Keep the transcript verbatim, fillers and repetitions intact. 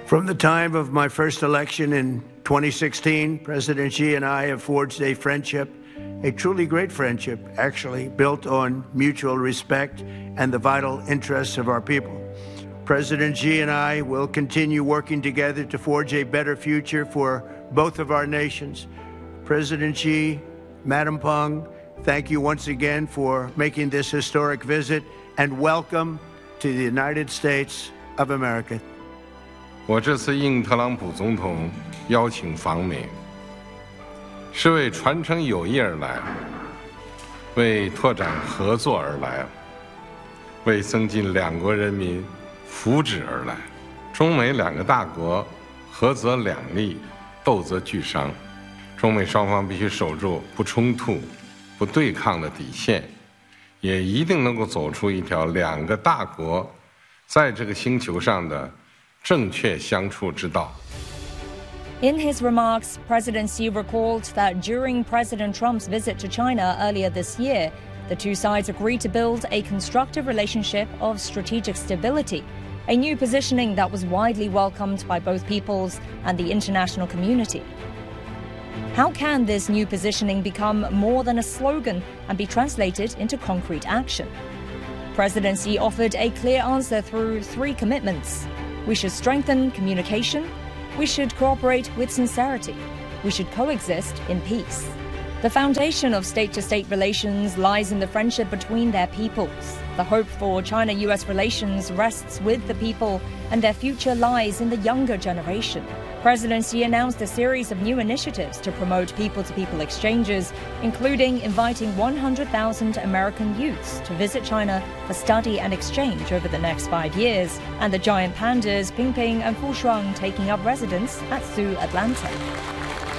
From the time of my first election in twenty sixteen, President Xi and I have forged a friendship, a truly great friendship, actually, built on mutual respect and the vital interests of our people. President Xi and I will continue working together to forge a better future for both of our nations. President Xi, Madam Peng, thank you once again for making this historic visit, and welcome to the United States of America. 我这次应特朗普总统邀请访美，是为传承友谊而来，为拓展合作而来，为增进两国人民福祉而来。中美两个大国合则两利，斗则俱伤。中美双方必须守住不冲突、不对抗的底线，也一定能够走出一条两个大国在这个星球上的正确相处之道。 In his remarks, President Xi recalled that during President Trump's visit to China earlier this year, the two sides agreed to build a constructive relationship of strategic stability, a new positioning that was widely welcomed by both peoples and the international community. How can this new positioning become more than a slogan and be translated into concrete action? President Xi offered a clear answer through three commitments. We should strengthen communication. We should cooperate with sincerity. We should coexist in peace. The foundation of state-to-state relations lies in the friendship between their peoples. The hope for China-U S relations rests with the people, and their future lies in the younger generation. President Xi announced a series of new initiatives to promote people-to-people exchanges, including inviting one hundred thousand American youths to visit China for study and exchange over the next five years, and the giant pandas Pingping and Fushuang taking up residence at Zoo Atlanta.